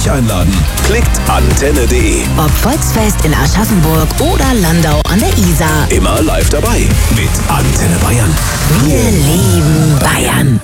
euch einladen. Klickt antenne.de. Ob Volksfest in Aschaffenburg oder Landau an der Isar. Immer live dabei mit Antenne Bayern. Wir lieben Bayern.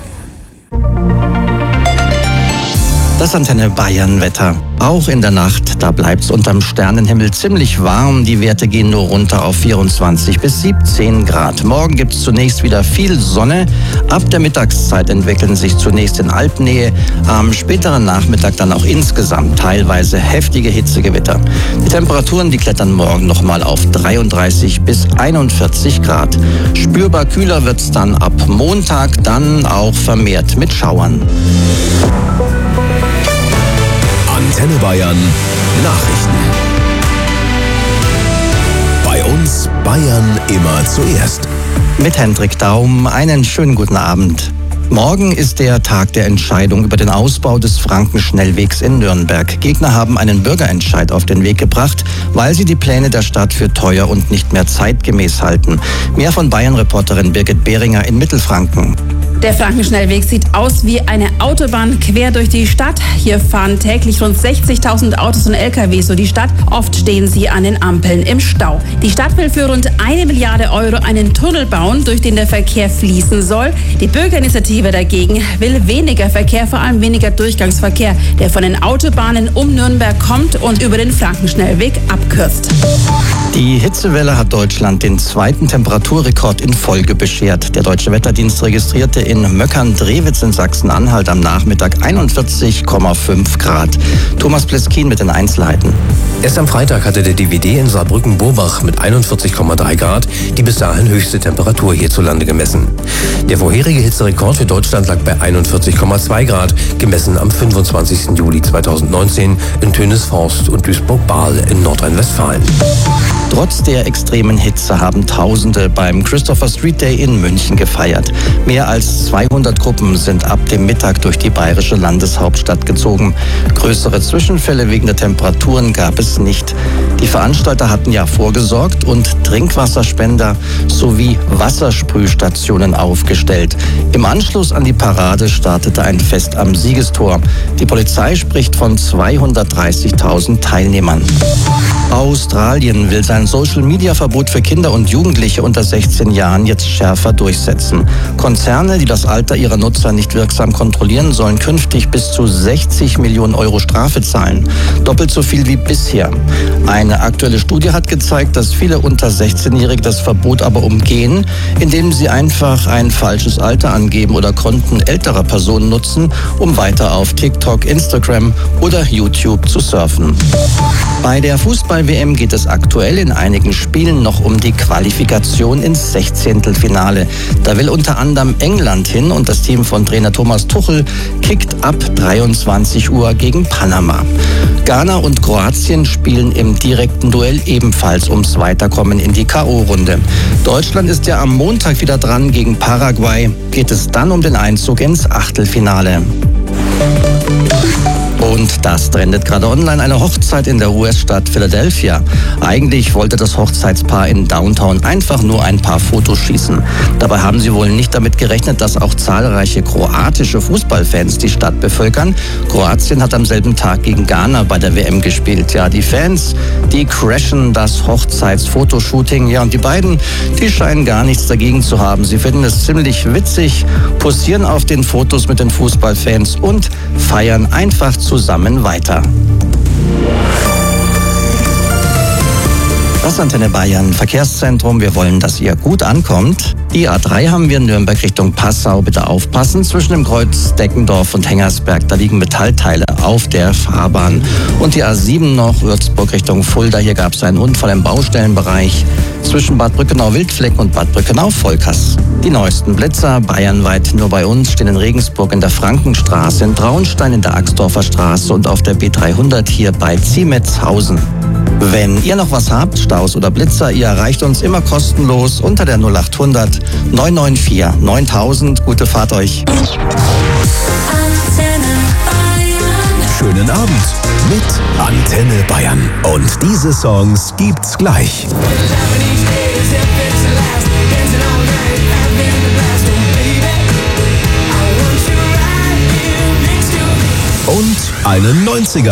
Das Antenne Bayern Wetter. Auch in der Nacht, da bleibt's unterm Sternenhimmel ziemlich warm. Die Werte gehen nur runter auf 24 bis 17 Grad. Morgen gibt's zunächst wieder viel Sonne. Ab der Mittagszeit entwickeln sich zunächst in Alpnähe, am späteren Nachmittag dann auch insgesamt teilweise heftige Hitzegewitter. Die Temperaturen, die klettern morgen nochmal auf 33 bis 41 Grad. Spürbar kühler wird's dann ab Montag, dann auch vermehrt mit Schauern. Antenne Bayern Nachrichten. Bei uns Bayern immer zuerst. Mit Hendrik Daum einen schönen guten Abend. Morgen ist der Tag der Entscheidung über den Ausbau des Frankenschnellwegs in Nürnberg. Gegner haben einen Bürgerentscheid auf den Weg gebracht, weil sie die Pläne der Stadt für teuer und nicht mehr zeitgemäß halten. Mehr von Bayern-Reporterin Birgit Behringer in Mittelfranken. Der Frankenschnellweg sieht aus wie eine Autobahn quer durch die Stadt. Hier fahren täglich rund 60.000 Autos und LKWs durch die Stadt. Oft stehen sie an den Ampeln im Stau. Die Stadt will für rund 1 Milliarde Euro einen Tunnel bauen, durch den der Verkehr fließen soll. Die Bürgerinitiative dagegen will weniger Verkehr, vor allem weniger Durchgangsverkehr, der von den Autobahnen um Nürnberg kommt und über den Frankenschnellweg abkürzt. Die Hitzewelle hat Deutschland den zweiten Temperaturrekord in Folge beschert. Der Deutsche Wetterdienst registrierte in Möckern-Drewitz in Sachsen-Anhalt am Nachmittag 41,5 Grad. Thomas Pleskin mit den Einzelheiten. Erst am Freitag hatte der DWD in Saarbrücken-Burbach mit 41,3 Grad die bis dahin höchste Temperatur hierzulande gemessen. Der vorherige Hitzerekord für Deutschland lag bei 41,2 Grad, gemessen am 25. Juli 2019 in Tönisforst und Duisburg-Bahl in Nordrhein-Westfalen. Trotz der extremen Hitze haben Tausende beim Christopher Street Day in München gefeiert. Mehr als 200 Gruppen sind ab dem Mittag durch die bayerische Landeshauptstadt gezogen. Größere Zwischenfälle wegen der Temperaturen gab es nicht. Die Veranstalter hatten ja vorgesorgt und Trinkwasserspender sowie Wassersprühstationen aufgestellt. Im Anschluss an die Parade startete ein Fest am Siegestor. Die Polizei spricht von 230.000 Teilnehmern. Australien will sein Social-Media-Verbot für Kinder und Jugendliche unter 16 Jahren jetzt schärfer durchsetzen. Konzerne, die das Alter ihrer Nutzer nicht wirksam kontrollieren, sollen künftig bis zu 60 Millionen Euro Strafe zahlen. Doppelt so viel wie bisher. Eine aktuelle Studie hat gezeigt, dass viele unter 16-Jährige das Verbot aber umgehen, indem sie einfach ein falsches Alter angeben oder Konten älterer Personen nutzen, um weiter auf TikTok, Instagram oder YouTube zu surfen. Bei der Fußball-WM geht es aktuell in einigen Spielen noch um die Qualifikation ins 16. Da will unter anderem England hin und das Team von Trainer Thomas Tuchel kickt ab 23 Uhr gegen Panama. Ghana und Kroatien spielen im direkten Duell ebenfalls ums Weiterkommen in die K.O.-Runde. Deutschland ist ja am Montag wieder dran. Gegen Paraguay geht es dann um den Einzug ins Achtelfinale. Und das trendet gerade online, eine Hochzeit in der US-Stadt Philadelphia. Eigentlich wollte das Hochzeitspaar in Downtown einfach nur ein paar Fotos schießen. Dabei haben sie wohl nicht damit gerechnet, dass auch zahlreiche kroatische Fußballfans die Stadt bevölkern. Kroatien hat am selben Tag gegen Ghana bei der WM gespielt. Ja, die Fans, die crashen das Hochzeitsfotoshooting. Ja, und die beiden, die scheinen gar nichts dagegen zu haben. Sie finden es ziemlich witzig, posieren auf den Fotos mit den Fußballfans und feiern einfach zusammen weiter. Das Antenne Bayern Verkehrszentrum. Wir wollen, dass ihr gut ankommt. Die A3 haben wir in Nürnberg Richtung Passau. Bitte aufpassen. Zwischen dem Kreuz Deckendorf und Hengersberg, da liegen Metallteile auf der Fahrbahn. Und die A7 noch Würzburg Richtung Fulda. Hier gab es einen Unfall im Baustellenbereich zwischen Bad Brückenau-Wildfleck und Bad Brückenau-Volkers. Die neuesten Blitzer bayernweit nur bei uns stehen in Regensburg in der Frankenstraße, in Traunstein in der Axdorfer Straße und auf der B300 hier bei Ziemetzhausen. Wenn ihr noch was habt, Staus oder Blitzer, ihr erreicht uns immer kostenlos unter der 0800 994 9000. Gute Fahrt euch. Schönen Abend mit Antenne Bayern. Und diese Songs gibt's gleich. Und einen 90er.